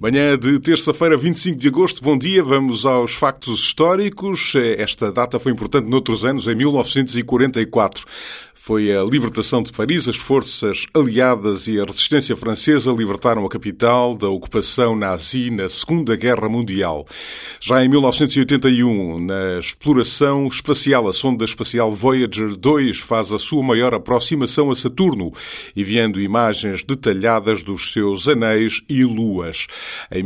Manhã de terça-feira, 25 de agosto, bom dia, vamos aos factos históricos. Esta data foi importante noutros anos, em 1944. Foi a libertação de Paris, as forças aliadas e a resistência francesa libertaram a capital da ocupação nazi na Segunda Guerra Mundial. Já em 1981, na exploração espacial, a sonda espacial Voyager 2 faz a sua maior aproximação a Saturno, enviando imagens detalhadas dos seus anéis e luas. Em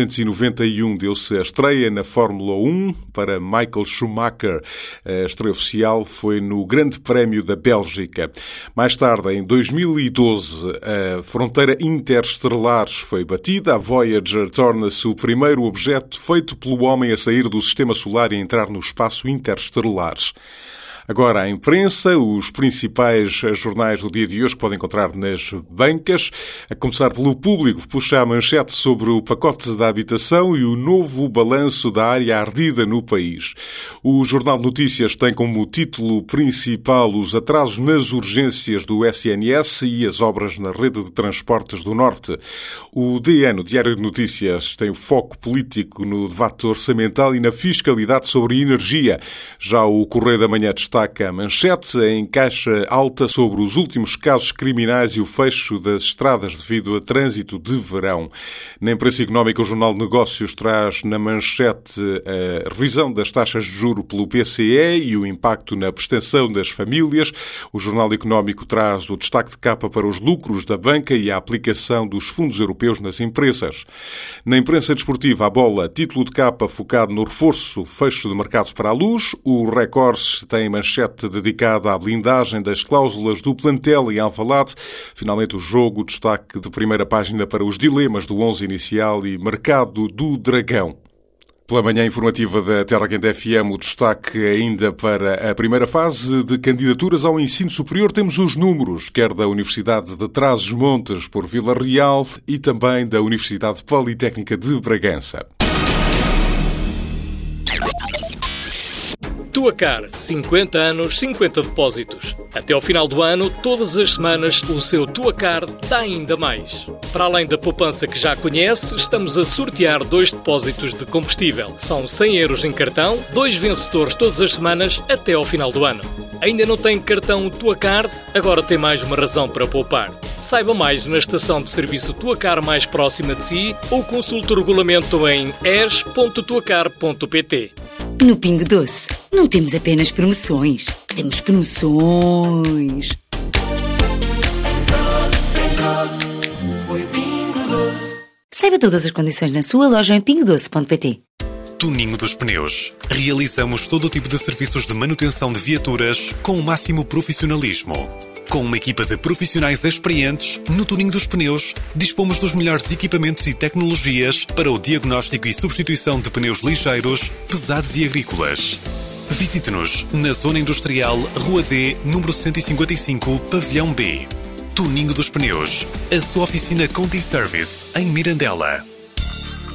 1991 deu-se a estreia na Fórmula 1 para Michael Schumacher. A estreia oficial foi no Grande Prémio da Bélgica. Mais tarde, em 2012, a fronteira interestelar foi batida. A Voyager torna-se o primeiro objeto feito pelo homem a sair do sistema solar e entrar no espaço interestelar. Agora, a imprensa, os principais jornais do dia de hoje que podem encontrar nas bancas, a começar pelo Público, puxa a manchete sobre o pacote da habitação e o novo balanço da área ardida no país. O Jornal de Notícias tem como título principal os atrasos nas urgências do SNS e as obras na rede de transportes do Norte. O DN, o Diário de Notícias, tem o foco político no debate orçamental e na fiscalidade sobre energia. Já o Correio da Manhã destaca a manchete em caixa alta sobre os últimos casos criminais e o fecho das estradas devido a trânsito de verão. Na imprensa económica, o Jornal de Negócios traz na manchete a revisão das taxas de juro pelo BCE e o impacto na prestação das famílias. O Jornal Económico traz o destaque de capa para os lucros da banca e a aplicação dos fundos europeus nas empresas. Na imprensa desportiva, a bola, título de capa focado no reforço, fecho de mercados para a luz. O Record tem manchete dedicada à blindagem das cláusulas do plantel em Alvalade. Finalmente o jogo, destaque de primeira página para os dilemas do 11 inicial e mercado do Dragão. Pela manhã informativa da Terra Quente FM, o destaque ainda para a primeira fase de candidaturas ao ensino superior. Temos os números, quer da Universidade de Trás-os-Montes por Vila Real e também da Universidade Politécnica de Bragança. Tuacar, 50 anos, 50 depósitos. Até ao final do ano, todas as semanas, o seu Tuacar dá ainda mais. Para além da poupança que já conhece, estamos a sortear 2 depósitos de combustível. São 100 euros em cartão, 2 vencedores todas as semanas até ao final do ano. Ainda não tem cartão Tuacar? Agora tem mais uma razão para poupar. Saiba mais na estação de serviço Tuacar mais próxima de si ou consulte o regulamento em es.tuacar.pt. No Pingo Doce, não temos apenas promoções, temos promoções. Saiba todas as condições na sua loja em pingodoce.pt. Tuninho dos Pneus. Realizamos todo o tipo de serviços de manutenção de viaturas com o máximo profissionalismo. Com uma equipa de profissionais experientes, no Tuninho dos Pneus, dispomos dos melhores equipamentos e tecnologias para o diagnóstico e substituição de pneus ligeiros, pesados e agrícolas. Visite-nos na Zona Industrial, Rua D, número 155, Pavilhão B. Tuninho dos Pneus, a sua oficina Conti Service, em Mirandela.